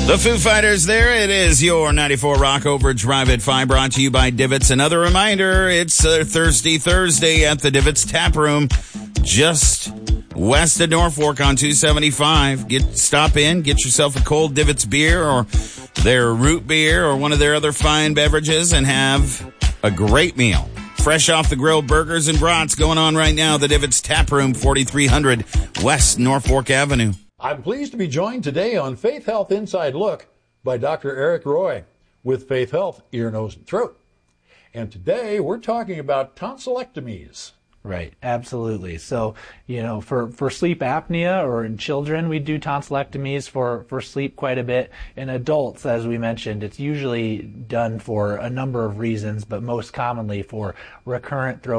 The Foo Fighters there. It is your 94 Rock Over Drive at 5, brought to you by Divots. Another reminder, it's Thirsty Thursday at the Divots Tap Room, just west of Norfolk on 275. Stop in, get yourself a cold Divots beer or their root beer or one of their other fine beverages and have a great meal. Fresh off the grill burgers and brats going on right now. The Divots Tap Room, 4300 West Norfolk Avenue. I'm pleased to be joined today on Faith Health Inside Look by Dr. Eric Roy with Faith Health Ear, Nose, and Throat. And today we're talking about tonsillectomies. Right, absolutely. So, for sleep apnea or in children, we do tonsillectomies for sleep quite a bit. In adults, as we mentioned, it's usually done for a number of reasons, but most commonly for recurrent throat